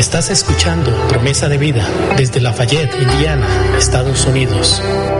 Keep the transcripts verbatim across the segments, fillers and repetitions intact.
Estás escuchando Promesa de Vida desde Lafayette, Indiana, Estados Unidos.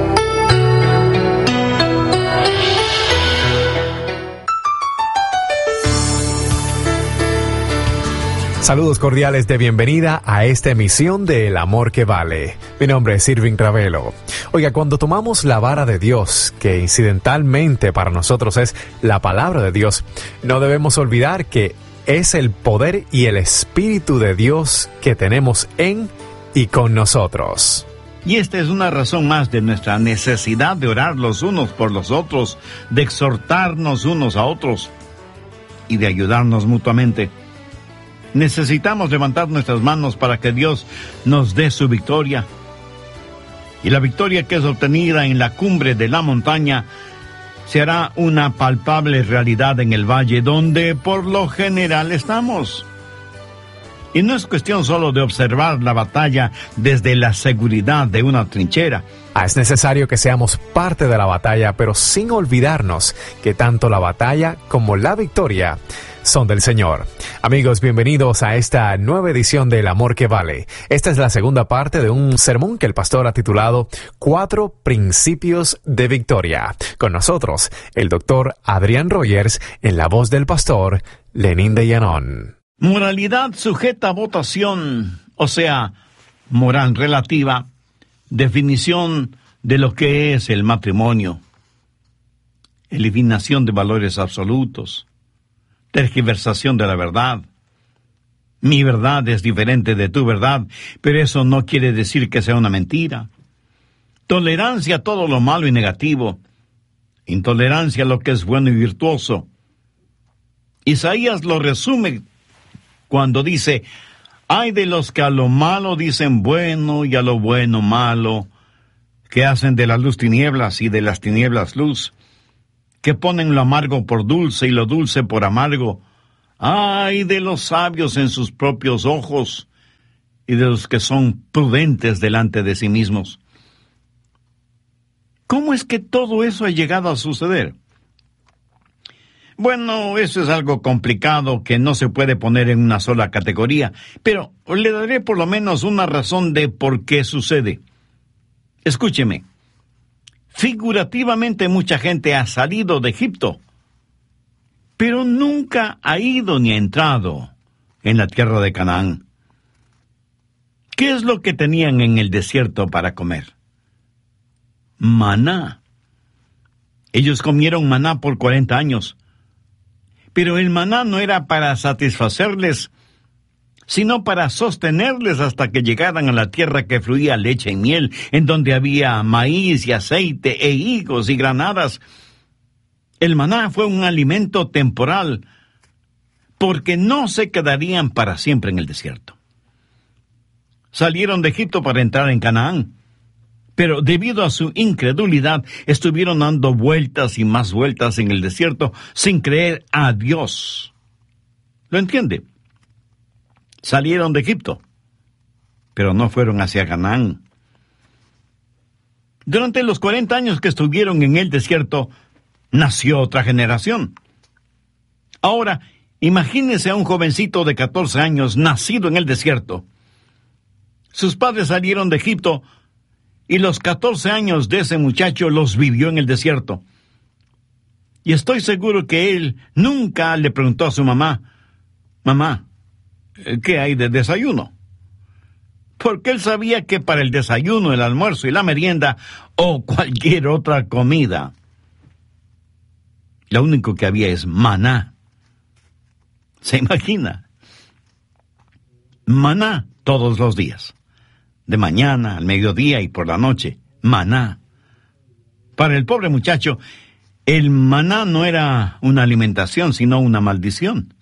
Saludos cordiales de bienvenida a esta emisión de El Amor que Vale. Mi nombre es Irving Ravelo. Oiga, cuando tomamos la vara de Dios, que incidentalmente para nosotros es la palabra de Dios, no debemos olvidar que es el poder y el Espíritu de Dios que tenemos en y con nosotros. Y esta es una razón más de nuestra necesidad de orar los unos por los otros, de exhortarnos unos a otros y de ayudarnos mutuamente. Necesitamos levantar nuestras manos para que Dios nos dé su victoria. Y la victoria que es obtenida en la cumbre de la montaña será una palpable realidad en el valle donde por lo general estamos. Y no es cuestión solo de observar la batalla desde la seguridad de una trinchera. Ah, es necesario que seamos parte de la batalla, pero sin olvidarnos que tanto la batalla como la victoria son del Señor. Amigos, bienvenidos a esta nueva edición de El Amor que Vale. Esta es la segunda parte de un sermón que el pastor ha titulado Cuatro Principios de Victoria. Con nosotros, el doctor Adrián Rogers, en la voz del pastor Lenín de Llanón. Moralidad sujeta a votación, o sea, moral relativa, definición de lo que es el matrimonio, eliminación de valores absolutos, tergiversación de la verdad. Mi verdad es diferente de tu verdad, pero eso no quiere decir que sea una mentira. Tolerancia a todo lo malo y negativo. Intolerancia a lo que es bueno y virtuoso. Isaías lo resume cuando dice: ay de los que a lo malo dicen bueno y a lo bueno malo, que hacen de la luz tinieblas y de las tinieblas luz, que ponen lo amargo por dulce y lo dulce por amargo. Ay de los sabios en sus propios ojos y de los que son prudentes delante de sí mismos. ¿Cómo es que todo eso ha llegado a suceder? Bueno, eso es algo complicado que no se puede poner en una sola categoría, pero le daré por lo menos una razón de por qué sucede. Escúcheme. Figurativamente mucha gente ha salido de Egipto, pero nunca ha ido ni ha entrado en la tierra de Canaán. ¿Qué es lo que tenían en el desierto para comer? Maná. Ellos comieron maná por cuarenta años, pero el maná no era para satisfacerles, sino para sostenerles hasta que llegaran a la tierra que fluía leche y miel, en donde había maíz y aceite e higos y granadas. El maná fue un alimento temporal, porque no se quedarían para siempre en el desierto. Salieron de Egipto para entrar en Canaán, pero debido a su incredulidad, estuvieron dando vueltas y más vueltas en el desierto sin creer a Dios. ¿Lo entiende? Salieron de Egipto, pero no fueron hacia Canaán. Durante los cuarenta años que estuvieron en el desierto, nació otra generación. Ahora, imagínese a un jovencito de catorce años nacido en el desierto. Sus padres salieron de Egipto y los catorce años de ese muchacho los vivió en el desierto. Y estoy seguro que él nunca le preguntó a su mamá: mamá, ¿qué hay de desayuno? Porque él sabía que para el desayuno, el almuerzo y la merienda, o cualquier otra comida, lo único que había es maná. ¿Se imagina? Maná todos los días. De mañana, al mediodía y por la noche. Maná. Para el pobre muchacho, el maná no era una alimentación, sino una maldición.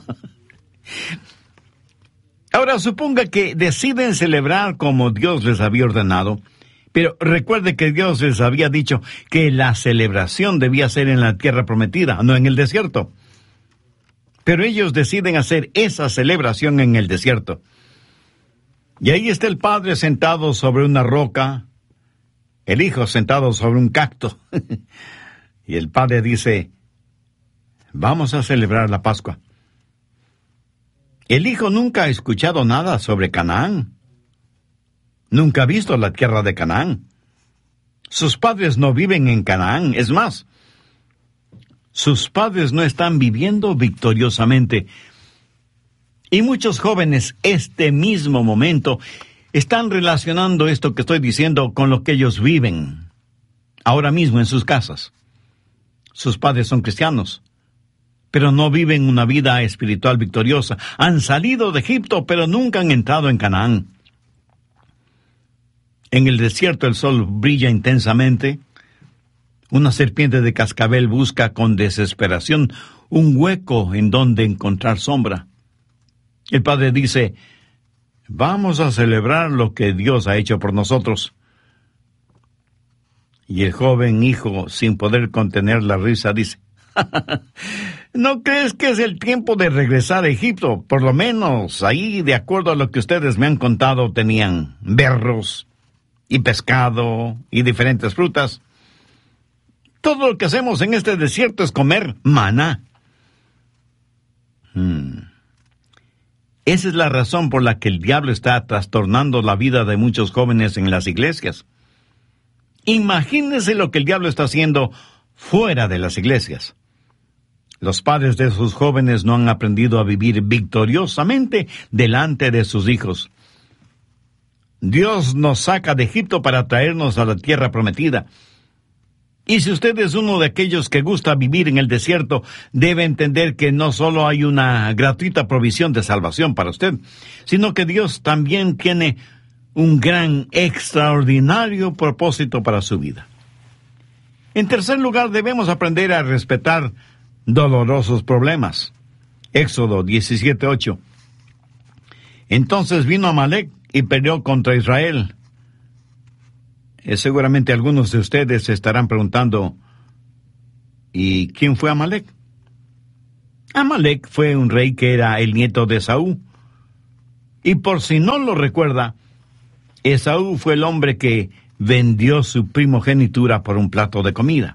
Ahora, suponga que deciden celebrar como Dios les había ordenado, pero recuerde que Dios les había dicho que la celebración debía ser en la tierra prometida, no en el desierto. Pero ellos deciden hacer esa celebración en el desierto. Y ahí está el padre sentado sobre una roca, el hijo sentado sobre un cacto. Y el padre dice: vamos a celebrar la Pascua. El hijo nunca ha escuchado nada sobre Canaán. Nunca ha visto la tierra de Canaán. Sus padres no viven en Canaán. Es más, sus padres no están viviendo victoriosamente. Y muchos jóvenes, este mismo momento, están relacionando esto que estoy diciendo con lo que ellos viven ahora mismo en sus casas. Sus padres son cristianos, pero no viven una vida espiritual victoriosa. Han salido de Egipto, pero nunca han entrado en Canaán. En el desierto el sol brilla intensamente. Una serpiente de cascabel busca con desesperación un hueco en donde encontrar sombra. El padre dice: vamos a celebrar lo que Dios ha hecho por nosotros. Y el joven hijo, sin poder contener la risa, dice: ¿no crees que es el tiempo de regresar a Egipto? Por lo menos ahí, de acuerdo a lo que ustedes me han contado, tenían berros y pescado y diferentes frutas. Todo lo que hacemos en este desierto es comer maná. Hmm. Esa es la razón por la que el diablo está trastornando la vida de muchos jóvenes en las iglesias. Imagínense lo que el diablo está haciendo fuera de las iglesias. Los padres de sus jóvenes no han aprendido a vivir victoriosamente delante de sus hijos. Dios nos saca de Egipto para traernos a la tierra prometida. Y si usted es uno de aquellos que gusta vivir en el desierto, debe entender que no solo hay una gratuita provisión de salvación para usted, sino que Dios también tiene un gran, extraordinario propósito para su vida. En tercer lugar, debemos aprender a respetar dolorosos problemas. Éxodo diecisiete ocho. Entonces vino Amalec y peleó contra Israel. Eh, seguramente algunos de ustedes se estarán preguntando: ¿y quién fue Amalec? Amalec fue un rey que era el nieto de Esaú. Y por si no lo recuerda, Esaú fue el hombre que vendió su primogenitura por un plato de comida.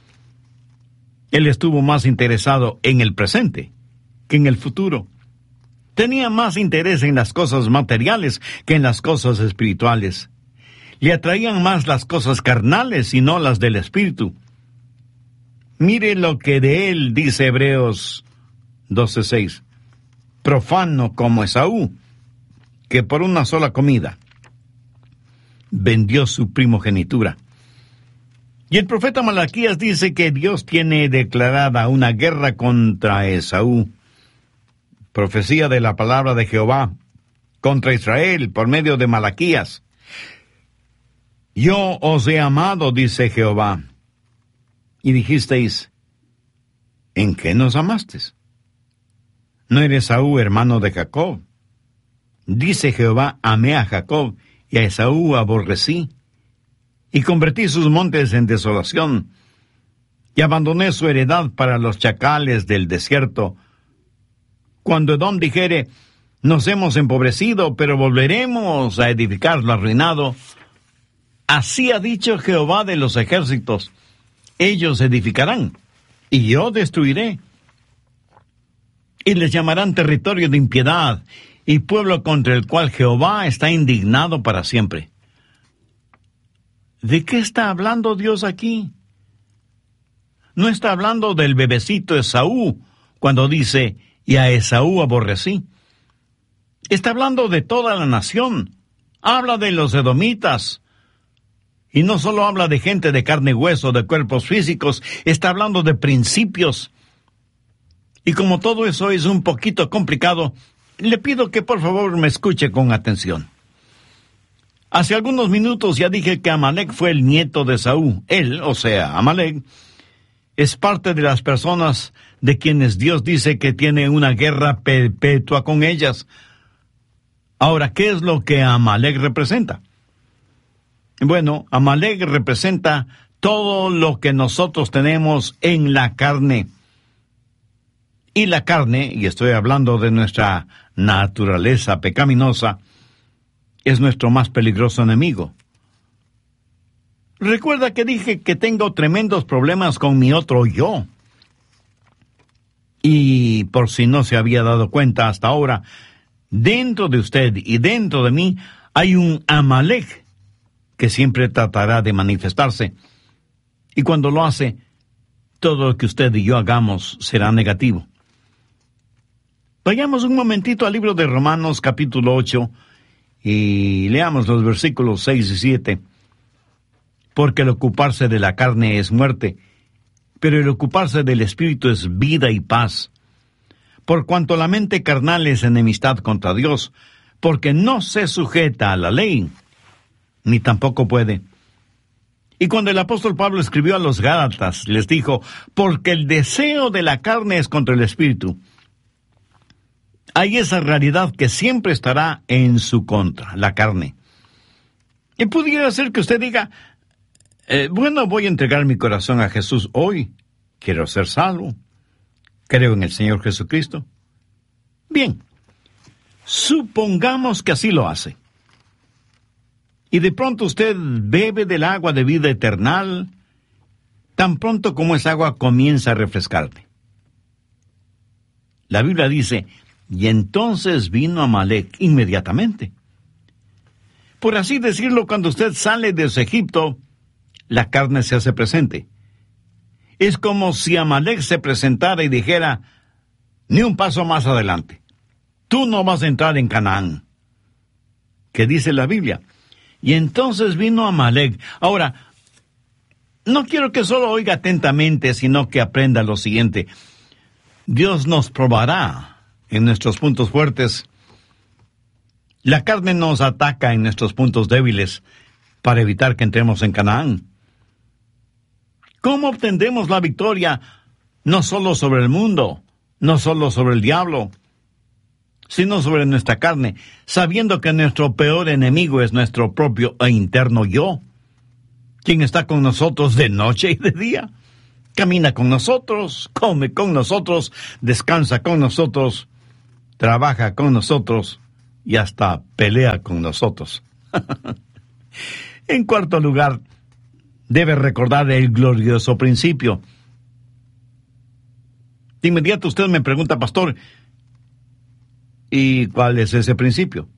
Él estuvo más interesado en el presente que en el futuro. Tenía más interés en las cosas materiales que en las cosas espirituales. Le atraían más las cosas carnales y no las del espíritu. Mire lo que de él dice Hebreos doce seis. Profano como Esaú, que por una sola comida vendió su primogenitura. Y el profeta Malaquías dice que Dios tiene declarada una guerra contra Esaú. Profecía de la palabra de Jehová contra Israel por medio de Malaquías. Yo os he amado, dice Jehová. Y dijisteis: ¿en qué nos amasteis? ¿No eres Esaú hermano de Jacob? Dice Jehová: amé a Jacob y a Esaú aborrecí, y convertí sus montes en desolación, y abandoné su heredad para los chacales del desierto. Cuando Edom dijere: nos hemos empobrecido, pero volveremos a edificar lo arruinado, así ha dicho Jehová de los ejércitos: ellos edificarán, y yo destruiré, y les llamarán territorio de impiedad, y pueblo contra el cual Jehová está indignado para siempre. ¿De qué está hablando Dios aquí? No está hablando del bebecito Esaú, cuando dice: y a Esaú aborrecí. Está hablando de toda la nación. Habla de los edomitas. Y no solo habla de gente de carne y hueso, de cuerpos físicos, está hablando de principios. Y como todo eso es un poquito complicado, le pido que por favor me escuche con atención. Hace algunos minutos ya dije que Amalec fue el nieto de Esaú. Él, o sea, Amalec, es parte de las personas de quienes Dios dice que tiene una guerra perpetua con ellas. Ahora, ¿qué es lo que Amalec representa? Bueno, Amalec representa todo lo que nosotros tenemos en la carne. Y la carne, y estoy hablando de nuestra naturaleza pecaminosa, es nuestro más peligroso enemigo. Recuerda que dije que tengo tremendos problemas con mi otro yo. Y por si no se había dado cuenta hasta ahora, dentro de usted y dentro de mí hay un Amalek que siempre tratará de manifestarse. Y cuando lo hace, todo lo que usted y yo hagamos será negativo. Vayamos un momentito al libro de Romanos capítulo ocho y leamos los versículos seis y siete. Porque el ocuparse de la carne es muerte, pero el ocuparse del Espíritu es vida y paz. Por cuanto la mente carnal es enemistad contra Dios, porque no se sujeta a la ley, ni tampoco puede. Y cuando el apóstol Pablo escribió a los Gálatas, les dijo, porque el deseo de la carne es contra el Espíritu. Hay esa realidad que siempre estará en su contra, la carne. Y pudiera ser que usted diga, eh, bueno, voy a entregar mi corazón a Jesús hoy. Quiero ser salvo. Creo en el Señor Jesucristo. Bien, supongamos que así lo hace. Y de pronto usted bebe del agua de vida eterna, tan pronto como esa agua comienza a refrescarte. La Biblia dice, y entonces vino Amalek inmediatamente. Por así decirlo, cuando usted sale de ese Egipto, la carne se hace presente. Es como si Amalek se presentara y dijera, ni un paso más adelante. Tú no vas a entrar en Canaán. ¿Qué dice la Biblia? Y entonces vino Amalek. Ahora, no quiero que solo oiga atentamente, sino que aprenda lo siguiente. Dios nos probará en nuestros puntos fuertes. La carne nos ataca en nuestros puntos débiles para evitar que entremos en Canaán. ¿Cómo obtendremos la victoria? No solo sobre el mundo, no solo sobre el diablo, sino sobre nuestra carne, sabiendo que nuestro peor enemigo es nuestro propio e interno yo, quien está con nosotros de noche y de día, camina con nosotros, come con nosotros, descansa con nosotros, trabaja con nosotros y hasta pelea con nosotros. En cuarto lugar, debe recordar el glorioso principio. De inmediato usted me pregunta, pastor, ¿y cuál es ese principio?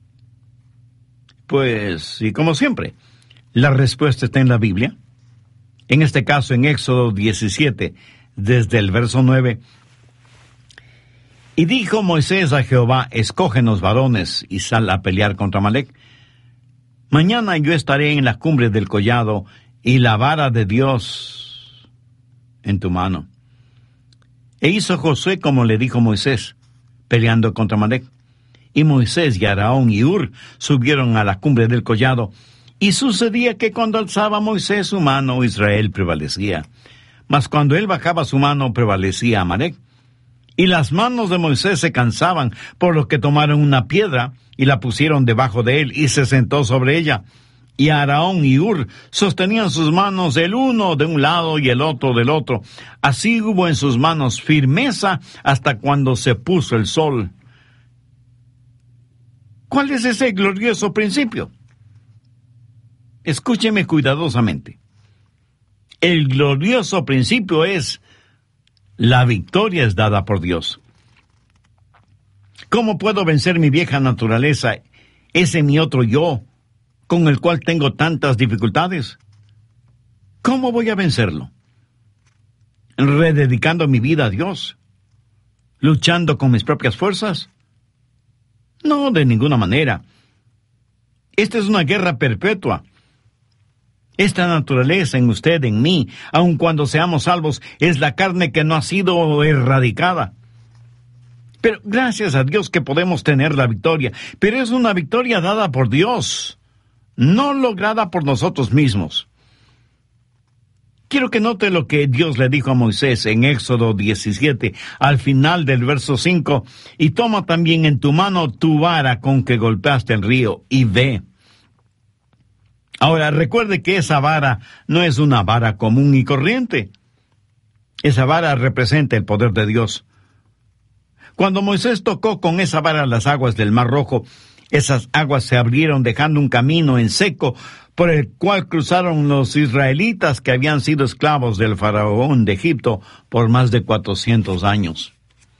Pues, y como siempre, la respuesta está en la Biblia. En este caso, en Éxodo diecisiete, desde el verso nueve. Y dijo Moisés a Jehová, escógenos varones y sal a pelear contra Amalek. Mañana yo estaré en la cumbre del collado y la vara de Dios en tu mano. E hizo Josué como le dijo Moisés, peleando contra Amalek. Y Moisés y Aarón y Hur subieron a la cumbre del collado. Y sucedía que cuando alzaba Moisés su mano, Israel prevalecía. Mas cuando él bajaba su mano, prevalecía Amalek. Y las manos de Moisés se cansaban, por lo que tomaron una piedra y la pusieron debajo de él, y se sentó sobre ella. Y Aarón y Hur sostenían sus manos el uno de un lado y el otro del otro. Así hubo en sus manos firmeza hasta cuando se puso el sol. ¿Cuál es ese glorioso principio? Escúcheme cuidadosamente. El glorioso principio es: la victoria es dada por Dios. ¿Cómo puedo vencer mi vieja naturaleza, ese mi otro yo, con el cual tengo tantas dificultades? ¿Cómo voy a vencerlo? ¿Rededicando mi vida a Dios? ¿Luchando con mis propias fuerzas? No, de ninguna manera. Esta es una guerra perpetua. Esta naturaleza en usted, en mí, aun cuando seamos salvos, es la carne que no ha sido erradicada. Pero gracias a Dios que podemos tener la victoria. Pero es una victoria dada por Dios, no lograda por nosotros mismos. Quiero que note lo que Dios le dijo a Moisés en Éxodo diecisiete, al final del verso cinco. Y toma también en tu mano tu vara con que golpeaste el río, y ve. Ahora, recuerde que esa vara no es una vara común y corriente. Esa vara representa el poder de Dios. Cuando Moisés tocó con esa vara las aguas del Mar Rojo, esas aguas se abrieron dejando un camino en seco por el cual cruzaron los israelitas que habían sido esclavos del faraón de Egipto por más de cuatrocientos años.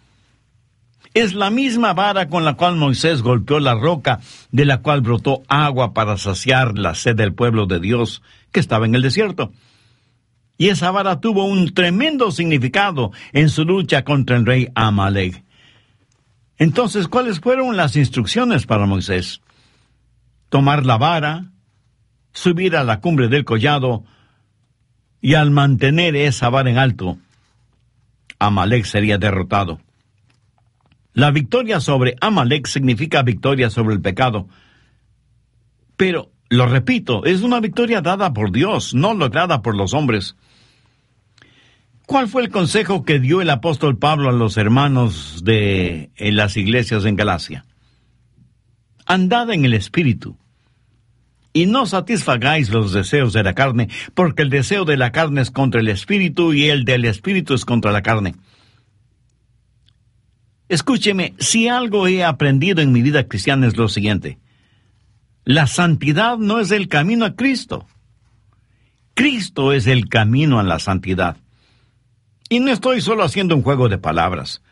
Es la misma vara con la cual Moisés golpeó la roca, de la cual brotó agua para saciar la sed del pueblo de Dios que estaba en el desierto. Y esa vara tuvo un tremendo significado en su lucha contra el rey Amalek. Entonces, ¿cuáles fueron las instrucciones para Moisés? Tomar la vara, subir a la cumbre del collado, y al mantener esa vara en alto, Amalek sería derrotado. La victoria sobre Amalek significa victoria sobre el pecado. Pero, lo repito, es una victoria dada por Dios, no lograda por los hombres. ¿Cuál fue el consejo que dio el apóstol Pablo a los hermanos de en las iglesias en Galacia? Andad en el Espíritu, y no satisfagáis los deseos de la carne, porque el deseo de la carne es contra el Espíritu, y el del Espíritu es contra la carne. Escúcheme, si algo he aprendido en mi vida cristiana es lo siguiente: la santidad no es el camino a Cristo. Cristo es el camino a la santidad. Y no estoy solo haciendo un juego de palabras.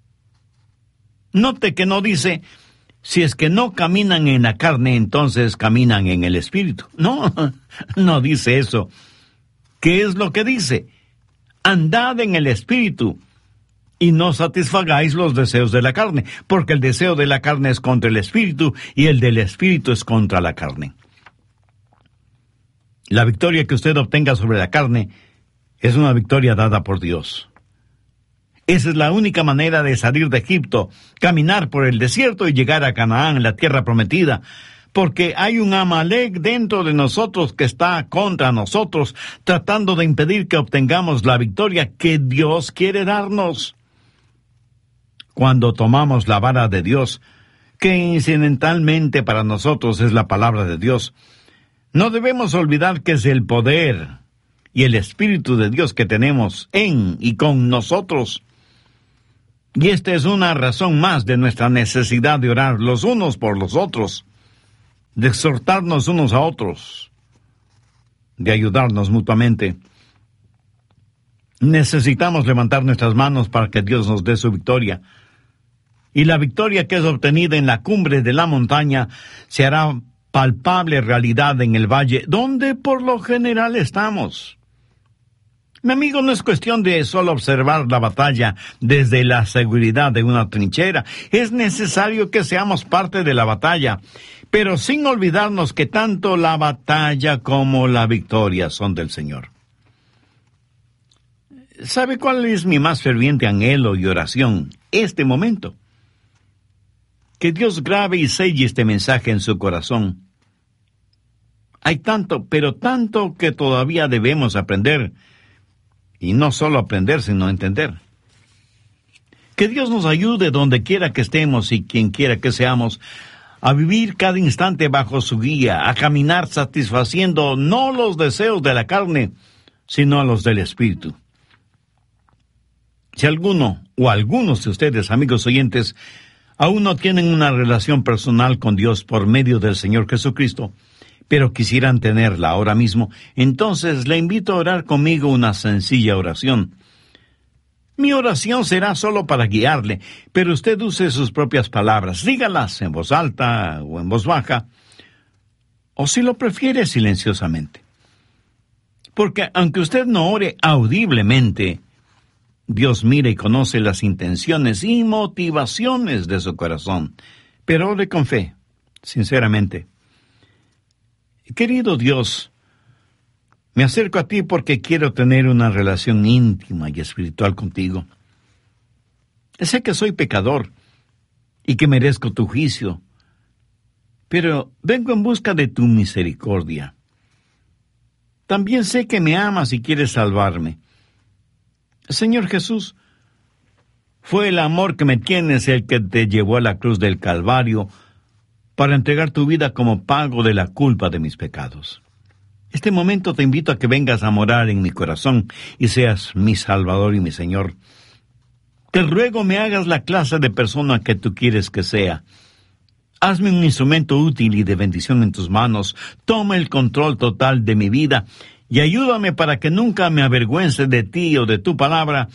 Note que no dice, si es que no caminan en la carne, entonces caminan en el Espíritu. No, no dice eso. ¿Qué es lo que dice? Andad en el Espíritu, y no satisfagáis los deseos de la carne, porque el deseo de la carne es contra el Espíritu, y el del Espíritu es contra la carne. La victoria que usted obtenga sobre la carne es una victoria dada por Dios. Esa es la única manera de salir de Egipto, caminar por el desierto y llegar a Canaán, la tierra prometida, porque hay un Amalek dentro de nosotros que está contra nosotros, tratando de impedir que obtengamos la victoria que Dios quiere darnos. Cuando tomamos la vara de Dios, que incidentalmente para nosotros es la palabra de Dios, no debemos olvidar que es el poder y el Espíritu de Dios que tenemos en y con nosotros. Y esta es una razón más de nuestra necesidad de orar los unos por los otros, de exhortarnos unos a otros, de ayudarnos mutuamente. Necesitamos levantar nuestras manos para que Dios nos dé su victoria. Y la victoria que es obtenida en la cumbre de la montaña se hará palpable realidad en el valle, donde por lo general estamos. Mi amigo, no es cuestión de solo observar la batalla desde la seguridad de una trinchera. Es necesario que seamos parte de la batalla, pero sin olvidarnos que tanto la batalla como la victoria son del Señor. ¿Sabe cuál es mi más ferviente anhelo y oración? Este momento. Que Dios grabe y selle este mensaje en su corazón. Hay tanto, pero tanto que todavía debemos aprender. Y no solo aprender, sino entender. Que Dios nos ayude donde quiera que estemos y quien quiera que seamos, a vivir cada instante bajo su guía, a caminar satisfaciendo no los deseos de la carne, sino los del Espíritu. Si alguno o algunos de ustedes, amigos oyentes, aún no tienen una relación personal con Dios por medio del Señor Jesucristo, pero quisieran tenerla ahora mismo, entonces le invito a orar conmigo una sencilla oración. Mi oración será solo para guiarle, pero usted use sus propias palabras, dígalas en voz alta o en voz baja, o si lo prefiere silenciosamente. Porque aunque usted no ore audiblemente, Dios mira y conoce las intenciones y motivaciones de su corazón, pero ore con fe, sinceramente. Querido Dios, me acerco a ti porque quiero tener una relación íntima y espiritual contigo. Sé que soy pecador y que merezco tu juicio, pero vengo en busca de tu misericordia. También sé que me amas y quieres salvarme. Señor Jesús, fue el amor que me tienes el que te llevó a la cruz del Calvario para entregar tu vida como pago de la culpa de mis pecados. Este momento te invito a que vengas a morar en mi corazón y seas mi Salvador y mi Señor. Te ruego me hagas la clase de persona que tú quieres que sea. Hazme un instrumento útil y de bendición en tus manos. Toma el control total de mi vida y ayúdame para que nunca me avergüence de ti o de tu palabra,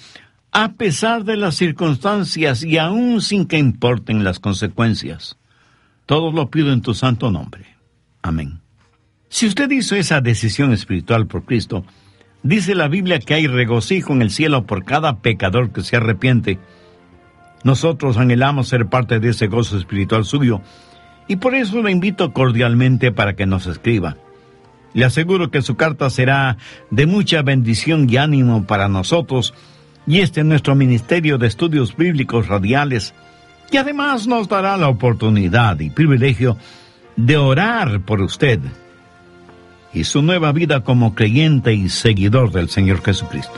a pesar de las circunstancias y aún sin que importen las consecuencias. Todo lo pido en tu santo nombre. Amén. Si usted hizo esa decisión espiritual por Cristo, dice la Biblia que hay regocijo en el cielo por cada pecador que se arrepiente. Nosotros anhelamos ser parte de ese gozo espiritual suyo, y por eso le invito cordialmente para que nos escriba. Le aseguro que su carta será de mucha bendición y ánimo para nosotros, y este es nuestro Ministerio de Estudios Bíblicos Radiales, y además nos dará la oportunidad y privilegio de orar por usted y su nueva vida como creyente y seguidor del Señor Jesucristo.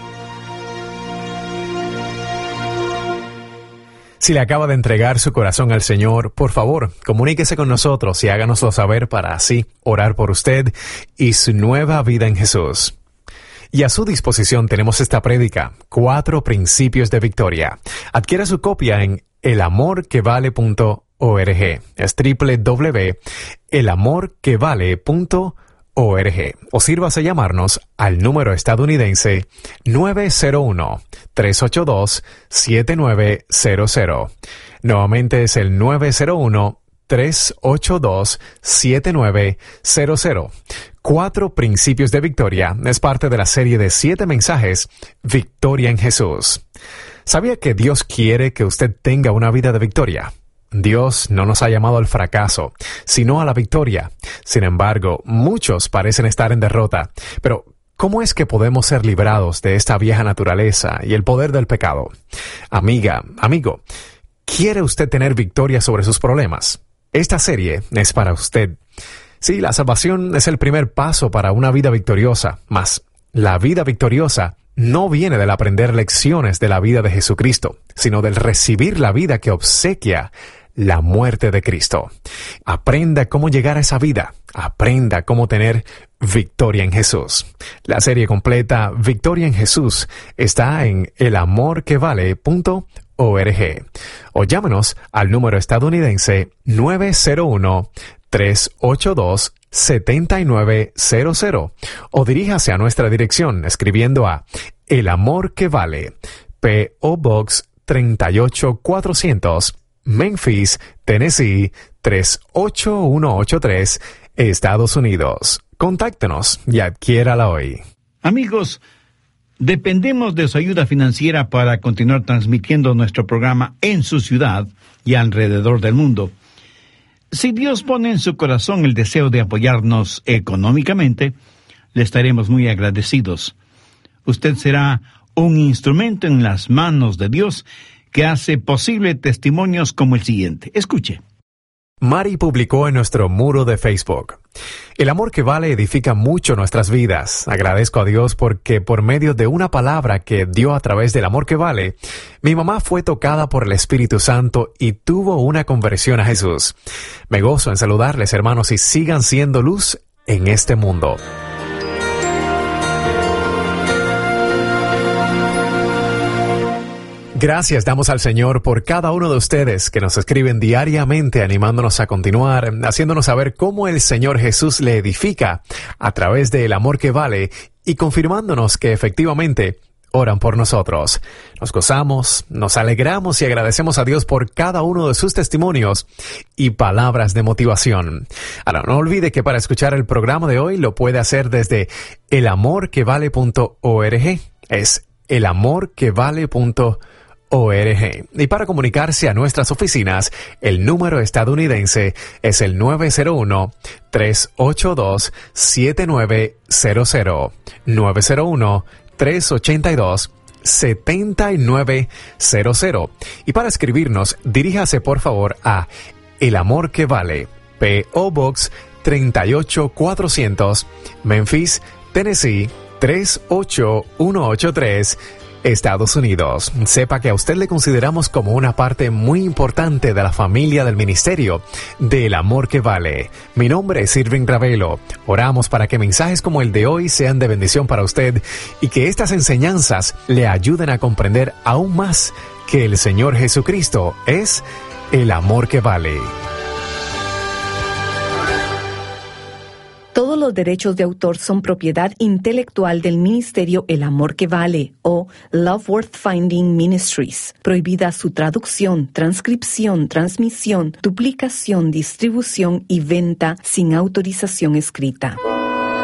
Si le acaba de entregar su corazón al Señor, por favor, comuníquese con nosotros y háganoslo saber para así orar por usted y su nueva vida en Jesús. Y a su disposición tenemos esta prédica, Cuatro Principios de Victoria. Adquiera su copia en el amor que vale punto org. Es doble u doble u doble u punto el amor que vale punto org. O sírvase llamarnos al número estadounidense nueve cero uno, tres ocho dos, siete nueve cero cero. Nuevamente es el nueve cero uno, tres ocho dos, siete nueve cero cero. Cuatro Principios de Victoria es parte de la serie de siete mensajes Victoria en Jesús. ¿Sabía que Dios quiere que usted tenga una vida de victoria? Dios no nos ha llamado al fracaso, sino a la victoria. Sin embargo, muchos parecen estar en derrota. Pero, ¿cómo es que podemos ser librados de esta vieja naturaleza y el poder del pecado? Amiga, amigo, ¿quiere usted tener victoria sobre sus problemas? Esta serie es para usted. Sí, la salvación es el primer paso para una vida victoriosa, mas la vida victoriosa no viene del aprender lecciones de la vida de Jesucristo, sino del recibir la vida que obsequia la muerte de Cristo. Aprenda cómo llegar a esa vida. Aprenda cómo tener victoria en Jesús. La serie completa Victoria en Jesús está en el amor que vale punto org. O llámenos al número estadounidense nueve cero uno, tres ocho dos, siete nueve cero cero o diríjase a nuestra dirección escribiendo a El Amor que Vale, P O Box treinta y ocho cuatrocientos, Memphis, Tennessee tres ocho uno ocho tres, Estados Unidos. Contáctenos y adquiérala hoy. Amigos, dependemos de su ayuda financiera para continuar transmitiendo nuestro programa en su ciudad y alrededor del mundo. Si Dios pone en su corazón el deseo de apoyarnos económicamente, le estaremos muy agradecidos. Usted será un instrumento en las manos de Dios que hace posible testimonios como el siguiente. Escuche. Mari publicó en nuestro muro de Facebook: El amor que vale edifica mucho nuestras vidas. Agradezco a Dios porque por medio de una palabra que dio a través del amor que vale, mi mamá fue tocada por el Espíritu Santo y tuvo una conversión a Jesús. Me gozo en saludarles, hermanos, y sigan siendo luz en este mundo. Gracias damos al Señor por cada uno de ustedes que nos escriben diariamente, animándonos a continuar, haciéndonos saber cómo el Señor Jesús le edifica a través del amor que vale y confirmándonos que efectivamente oran por nosotros. Nos gozamos, nos alegramos y agradecemos a Dios por cada uno de sus testimonios y palabras de motivación. Ahora, no olvide que para escuchar el programa de hoy lo puede hacer desde el amor que vale punto org. Es el amor que vale punto org. O R G. Y para comunicarse a nuestras oficinas, el número estadounidense es el nueve cero uno, tres ocho dos, siete nueve cero cero. nueve cero uno, tres ocho dos, siete nueve cero cero. Y para escribirnos, diríjase por favor a El Amor que Vale, P O Box treinta y ocho cuatrocientos, Memphis, Tennessee tres ocho uno ocho tres, Estados Unidos. Sepa que a usted le consideramos como una parte muy importante de la familia del ministerio del amor que vale. Mi nombre es Irving Ravelo. Oramos para que mensajes como el de hoy sean de bendición para usted y que estas enseñanzas le ayuden a comprender aún más que el Señor Jesucristo es el amor que vale. Todos los derechos de autor son propiedad intelectual del Ministerio El Amor que Vale o Love Worth Finding Ministries. Prohibida su traducción, transcripción, transmisión, duplicación, distribución y venta sin autorización escrita.